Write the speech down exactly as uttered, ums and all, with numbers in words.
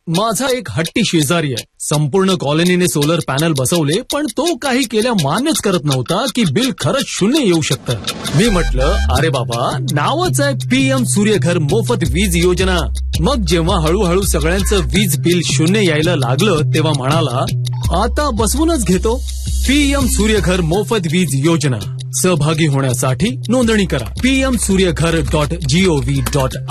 माझा एक हट्टी शेजारी आहे. संपूर्ण कॉलनीने सोलर पॅनल बसवले, पण तो काही केल्या मान्यच करत नव्हता की बिल खरंच शून्य येऊ शकतं. मी म्हटलं, अरे बाबा, नावच आहे पीएम सूर्यघर मोफत वीज योजना. मग जेव्हा हळूहळू सगळ्यांचं वीज बिल शून्य यायला लागलं, तेव्हा म्हणाला, आता बसवूनच घेतो. पीएम सूर्यघर मोफत वीज योजना. सहभागी होण्यासाठी नोंदणी करा PM Surya Ghar dot G O V dot